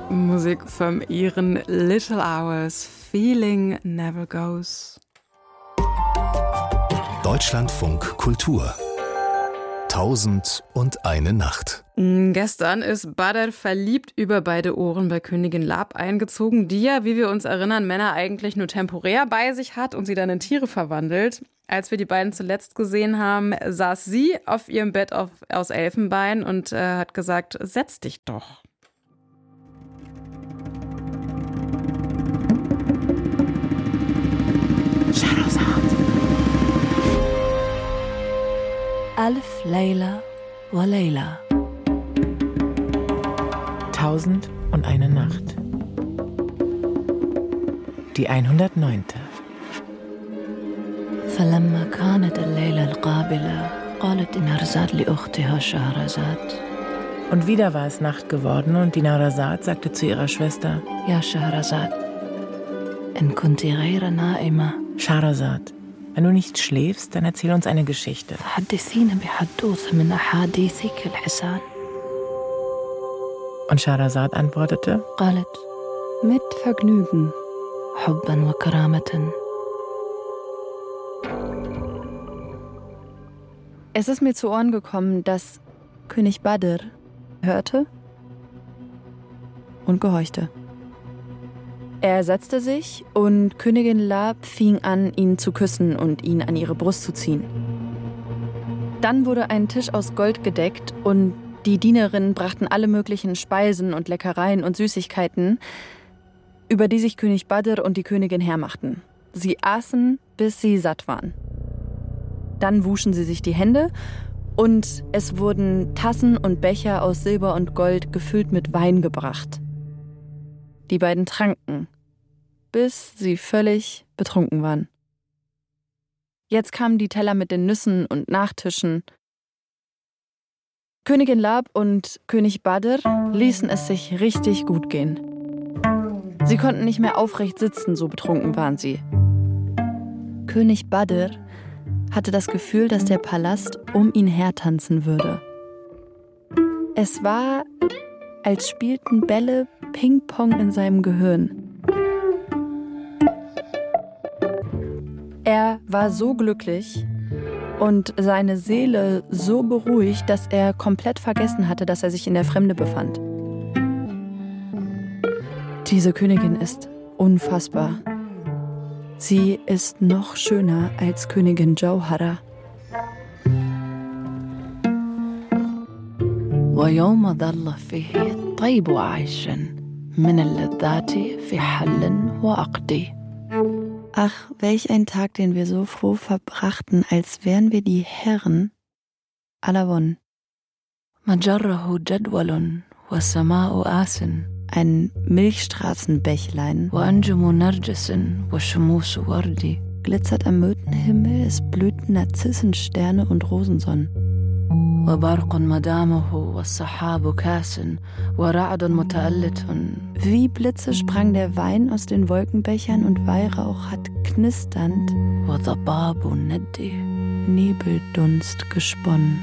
Musik vom ihren Little Hours, Feeling Never Goes. Deutschlandfunk Kultur 1001 Nacht. Gestern ist Badr verliebt über beide Ohren bei Königin Lab eingezogen, die ja, wie wir uns erinnern, Männer eigentlich nur temporär bei sich hat und sie dann in Tiere verwandelt. Als wir die beiden zuletzt gesehen haben, saß sie auf ihrem Bett aus Elfenbein und hat gesagt, setz dich doch. Alf Layla wa Layla. 1001 Nacht. Die 109. فلما كانت الليلة القابلة قالت دينارزاد لأختها شهرزاد. Und wieder war es Nacht geworden und Dinarzad sagte zu ihrer Schwester: Ja, Shahrazad, in kunti ghayra na'ima. Shahrazad, wenn du nicht schläfst, dann erzähl uns eine Geschichte. حدثينا بحدوث من أحاديثك الحسان. Und Shahrazad antwortete: قالت mit Vergnügen, حبا وكرامة. Es ist mir zu Ohren gekommen, dass König Badr hörte und gehorchte. Er setzte sich und Königin Lab fing an, ihn zu küssen und ihn an ihre Brust zu ziehen. Dann wurde ein Tisch aus Gold gedeckt und die Dienerinnen brachten alle möglichen Speisen und Leckereien und Süßigkeiten, über die sich König Badr und die Königin hermachten. Sie aßen, bis sie satt waren. Dann wuschen sie sich die Hände und es wurden Tassen und Becher aus Silber und Gold gefüllt mit Wein gebracht. Die beiden tranken, bis sie völlig betrunken waren. Jetzt kamen die Teller mit den Nüssen und Nachtischen. Königin Lab und König Badr ließen es sich richtig gut gehen. Sie konnten nicht mehr aufrecht sitzen, so betrunken waren sie. König Badr hatte das Gefühl, dass der Palast um ihn her tanzen würde. Es war, als spielten Bälle Ping-Pong in seinem Gehirn. Er war so glücklich und seine Seele so beruhigt, dass er komplett vergessen hatte, dass er sich in der Fremde befand. Diese Königin ist unfassbar. Sie ist noch schöner als Königin Jauhara. ويوم ظل فيه الطيب عيشا من اللذات في حل وعقد. Ach, welch ein Tag, den wir so froh verbrachten, als wären wir die Herren aller Wonnen. مجره جدول والسماء آس. Ein Milchstraßenbächlein. وأنجم نرجس وشموس وردي. Glitzert am Myrtenhimmel, es blühten Narzissensterne und Rosensonnen. وبرق مدامه والسحاب كاس ورعد متألت. Wie Blitze sprang der Wein aus den Wolkenbechern und Weihrauch hat knisternd وضباب ندي. Nebeldunst gesponnen.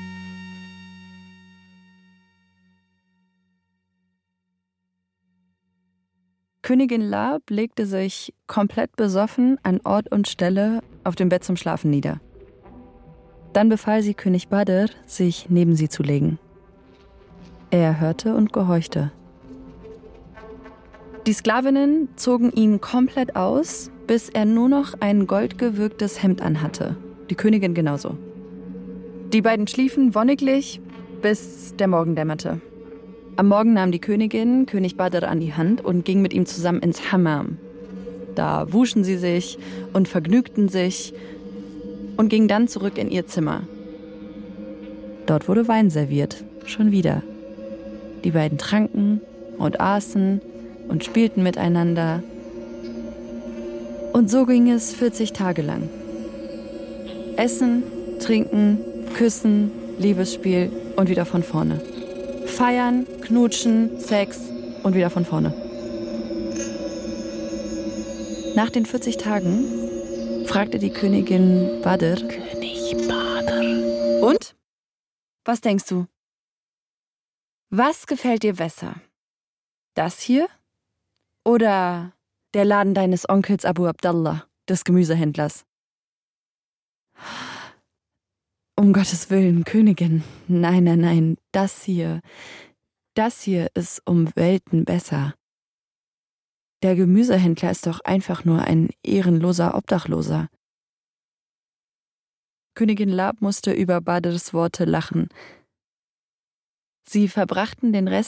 Königin Lab legte sich komplett besoffen an Ort und Stelle auf dem Bett zum Schlafen nieder. Dann befahl sie König Badr, sich neben sie zu legen. Er hörte und gehorchte. Die Sklavinnen zogen ihn komplett aus, bis er nur noch ein goldgewirktes Hemd anhatte. Die Königin genauso. Die beiden schliefen wonniglich, bis der Morgen dämmerte. Am Morgen nahm die Königin König Badr an die Hand und ging mit ihm zusammen ins Hammam. Da wuschen sie sich und vergnügten sich und gingen dann zurück in ihr Zimmer. Dort wurde Wein serviert, schon wieder. Die beiden tranken und aßen und spielten miteinander. Und so ging es 40 Tage lang. Essen, trinken, küssen, Liebesspiel und wieder von vorne. Feiern, knutschen, Sex und wieder von vorne. Nach den 40 Tagen fragte die Königin Badr: König Badr. Und? Was denkst du? Was gefällt dir besser? Das hier? Oder der Laden deines Onkels Abu Abdallah, des Gemüsehändlers? Um Gottes Willen, Königin. Nein, das hier ist um Welten besser. Der Gemüsehändler ist doch einfach nur ein ehrenloser Obdachloser. Königin Lab musste über Badrs Worte lachen. Sie verbrachten den Rest